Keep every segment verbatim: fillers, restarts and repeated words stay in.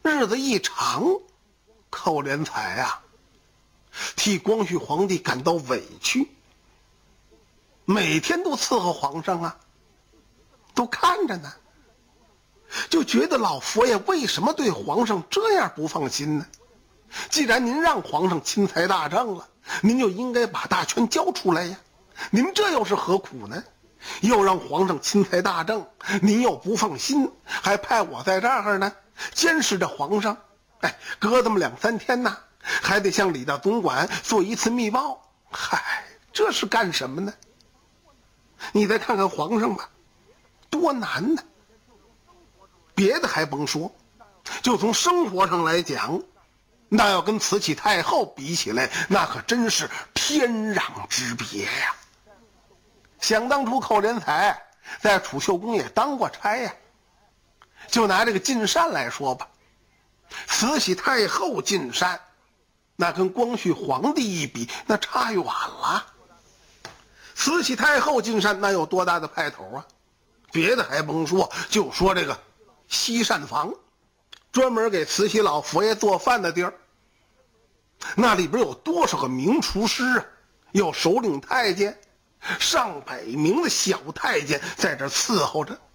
日子一长，寇连才啊，替光绪皇帝感到委屈，每天都伺候皇上啊，都看着呢，就觉得老佛爷为什么对皇上这样不放心呢？既然您让皇上钦差大政了，您就应该把大权交出来呀，您这又是何苦呢？又让皇上钦差大政，您又不放心，还派我在这儿呢监视着皇上。哎，隔这么两三天呢，还得向李大总管做一次密报。嗨，这是干什么呢？你再看看皇上吧，多难呢！别的还甭说，就从生活上来讲，那要跟慈禧太后比起来，那可真是天壤之别呀。想当初寇连才在储秀宫也当过差呀。就拿这个进膳来说吧，慈禧太后进膳，那跟光绪皇帝一比，那差远了。慈禧太后进膳那有多大的派头啊？别的还甭说，就说这个西膳房，专门给慈禧老佛爷做饭的地儿，那里边有多少个名厨师啊？有首领太监，上百名的小太监在这伺候着。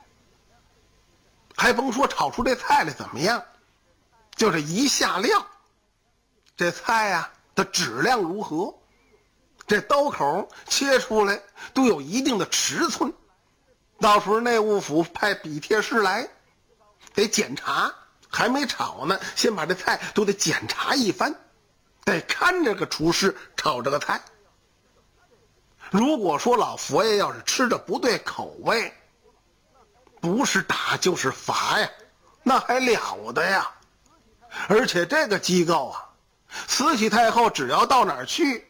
还甭说炒出这菜来怎么样，就这一下料，这菜呀、啊、的质量如何，这刀口切出来都有一定的尺寸。到时候内务府派笔帖师来，得检查，还没炒呢，先把这菜都得检查一番，得看这个厨师炒这个菜。如果说老佛爷要是吃的不对口味，不是打就是罚呀，那还了得呀！而且这个机构啊，慈禧太后只要到哪儿去，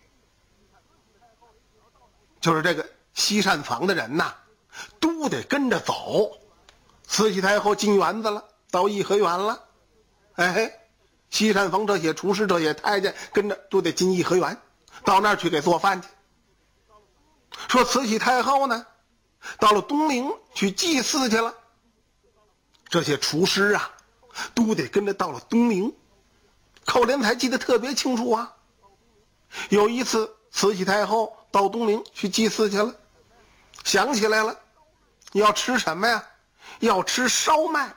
就是这个西膳房的人呐，都得跟着走。慈禧太后进园子了，到颐和园了，哎，西膳房这些厨师这些太监跟着都得进颐和园，到那儿去给做饭去。说慈禧太后呢，到了东陵去祭祀去了，这些厨师啊，都得跟着到了东陵。寇连才记得特别清楚啊。有一次，慈禧太后到东陵去祭祀去了，想起来了，要吃什么呀？要吃烧麦。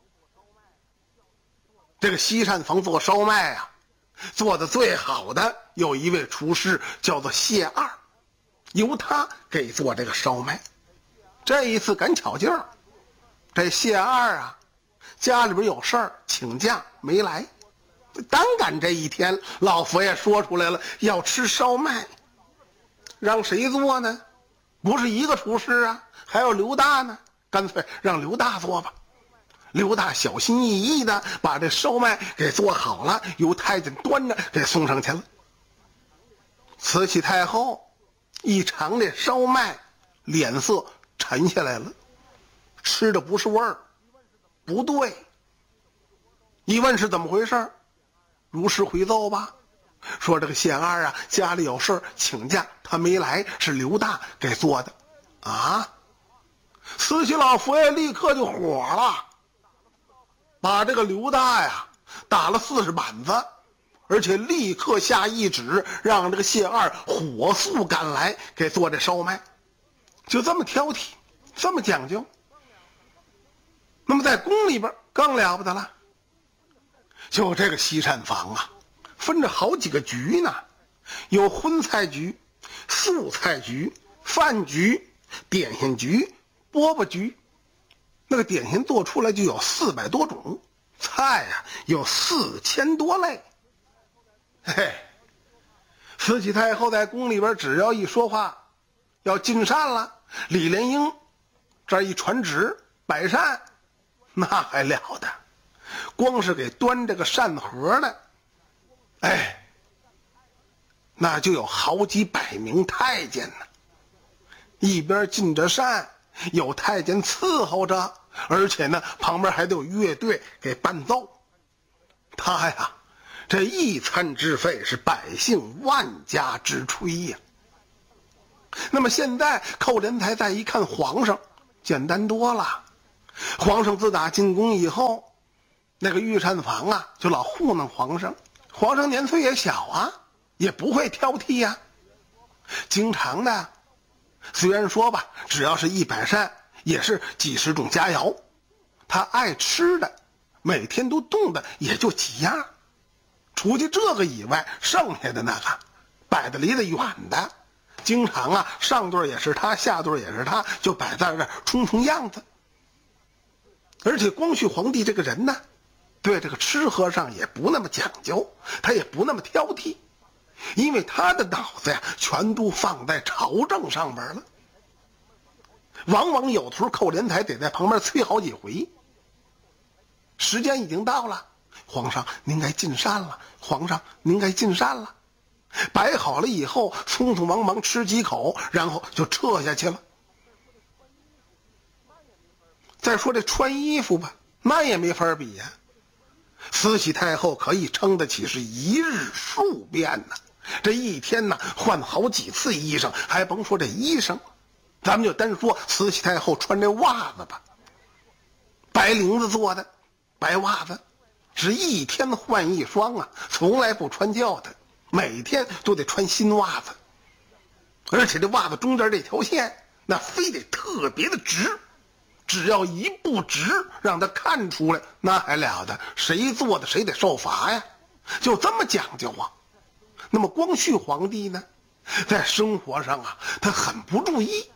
这个西膳房做烧麦啊，做的最好的有一位厨师叫做谢二，由他给做这个烧麦。这一次赶巧劲儿，这谢二啊，家里边有事儿请假没来，单赶这一天，老佛爷说出来了要吃烧麦，让谁做呢？不是一个厨师啊，还有刘大呢，干脆让刘大做吧。刘大小心翼翼的把这烧麦给做好了，由太监端着给送上去了。慈禧太后一尝这烧麦，脸色沉下来了，吃的不是味儿，不对。一问是怎么回事，如实回奏吧，说这个谢二啊家里有事请假，他没来，是刘大给做的啊。慈禧老佛爷立刻就火了，把这个刘大呀打了四十板子，而且立刻下懿旨，让这个谢二火速赶来给做这烧麦。就这么挑剔，这么讲究。那么在宫里边更了不得了，就这个西膳房啊，分着好几个局呢，有荤菜局、素菜局、饭局、点心局、饽饽局。那个点心做出来就有四百多种，菜呀、啊、有四千多类。嘿，慈禧太后在宫里边只要一说话，要进膳了，李莲英这一传旨摆膳，那还了得！光是给端这个膳盒的，哎，那就有好几百名太监呢。一边进着膳，有太监伺候着，而且呢，旁边还得有乐队给伴奏。他呀，这一餐之费是百姓万家之炊呀。那么现在寇连才再一看皇上，简单多了。皇上自打进宫以后， 那个御膳房啊，就老糊弄皇上。皇上年岁也小啊，也不会挑剔呀、啊，经常的，虽然说吧，只要是一百膳，也是几十种佳肴，他爱吃的，每天都动的也就几样。除去这个以外，剩下的那个摆的离得远的，经常啊，上顿也是他，下顿也是他，就摆在这儿充充样子。而且光绪皇帝这个人呢，对这个吃喝上也不那么讲究，他也不那么挑剔，因为他的脑子呀，全都放在朝政上边了。往往有时候寇连才得在旁边催好几回。时间已经到了，皇上您该进膳了，皇上您该进膳了。摆好了以后，匆匆忙忙吃几口，然后就撤下去了。再说这穿衣服吧，那也没法比呀。慈禧太后可以称得起是一日数变呢，这一天呢换好几次衣裳，还甭说这衣裳，咱们就单说慈禧太后穿这袜子吧，白绫子做的白袜子，是一天换一双啊，从来不穿旧的，每天都得穿新袜子，而且这袜子中间这条线那非得特别的直，只要一不直，让他看出来，那还了得，谁做的谁得受罚呀，就这么讲究啊。那么光绪皇帝呢，在生活上啊，他很不注意。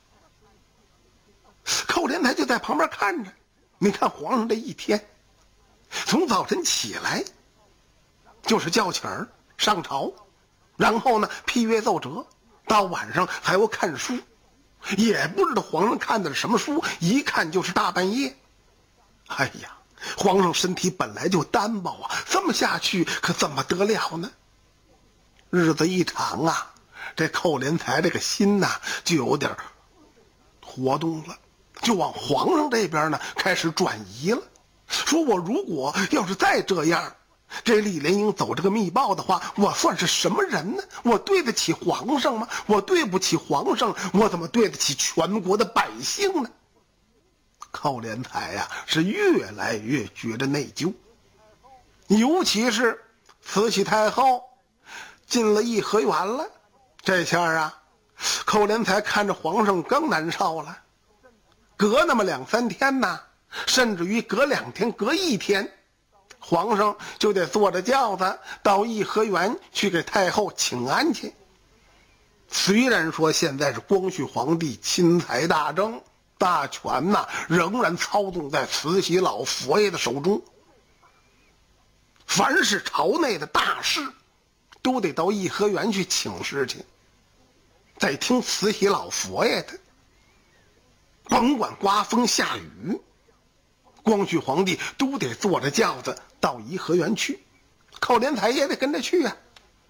寇连才就在旁边看着，你看皇上这一天，从早晨起来就是叫请儿上朝，然后呢批阅奏折，到晚上还有看书，也不知道皇上看的是什么书，一看就是大半夜。哎呀，皇上身体本来就单薄啊，这么下去可怎么得了呢？日子一长啊，这寇连才这个心呐、啊、就有点活动了，就往皇上这边呢开始转移了。说我如果要是再这样，这李莲英走这个密报的话，我算是什么人呢？我对得起皇上吗？我对不起皇上，我怎么对得起全国的百姓呢？寇连才呀、啊，是越来越觉得内疚，尤其是慈禧太后进了颐和园了，这下啊，寇连才看着皇上更难受了。隔那么两三天呢，甚至于隔两天隔一天，皇上就得坐着轿子到颐和园去给太后请安去。虽然说现在是光绪皇帝钦才大政，大权呐、啊、仍然操纵在慈禧老佛爷的手中，凡是朝内的大事都得到颐和园去请示去，再听慈禧老佛爷的，甭管刮风下雨，光绪皇帝都得坐着轿子到颐和园去，寇连才也得跟着去啊。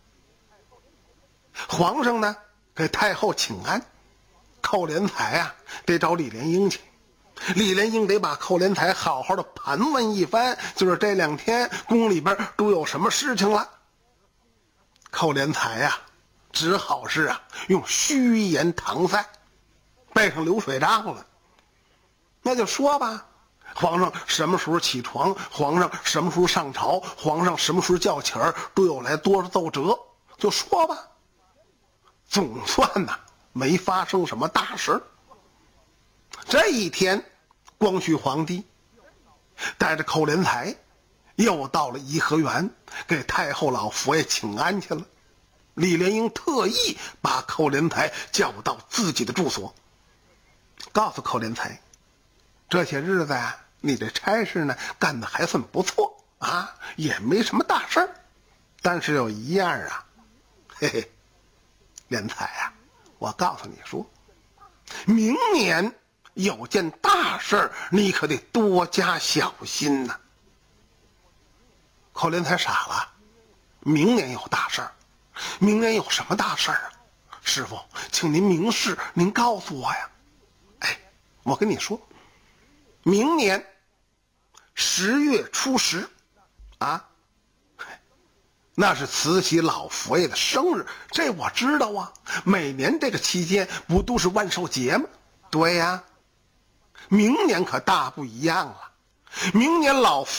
皇上呢给太后请安，寇连才啊得找李莲英去，李莲英得把寇连才好好的盘问一番，就是这两天宫里边都有什么事情了。寇连才呀、啊、只好是啊用虚言搪塞，背上流水账了。那就说吧，皇上什么时候起床，皇上什么时候上朝，皇上什么时候叫起儿，都有来多少奏折，就说吧。总算呐、啊、没发生什么大事。这一天，光绪皇帝带着寇连才又到了颐和园，给太后老佛爷请安去了。李莲英特意把寇连才叫到自己的住所，告诉寇连才，这些日子啊，你这差事呢干得还算不错啊，也没什么大事儿，但是有一样啊，嘿嘿，连才啊，我告诉你说，明年有件大事，你可得多加小心呐、啊。寇连才傻了，明年有大事儿，明年有什么大事儿啊？师傅，请您明示，您告诉我呀。哎，我跟你说，明年十月初十啊，那是慈禧老佛爷的生日，这我知道啊。每年这个期间不都是万寿节吗？对呀，明年可大不一样了，明年老佛